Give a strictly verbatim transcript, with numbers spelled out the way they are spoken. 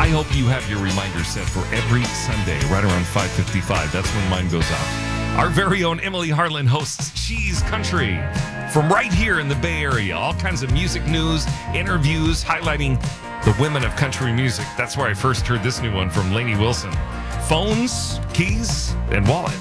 I hope you have your reminder set for every Sunday, right around five fifty-five. That's when mine goes out. Our very own Emily Harlan hosts Cheese Country from right here in the Bay Area. All kinds of music news, interviews, highlighting the women of country music. That's where I first heard this new one from Lainey Wilson. Phones, keys, and wallet.